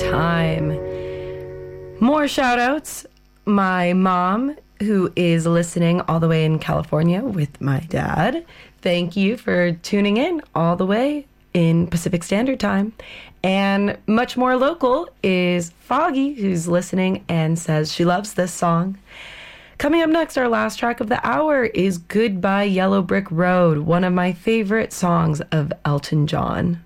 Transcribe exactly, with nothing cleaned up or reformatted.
time. More shout outs. My mom, who is listening all the way in California with my dad. Thank you for tuning in all the way in Pacific Standard Time. And much more local is Foggy, who's listening and says she loves this song. Coming up next, our last track of the hour is Goodbye Yellow Brick Road, one of my favorite songs of Elton John.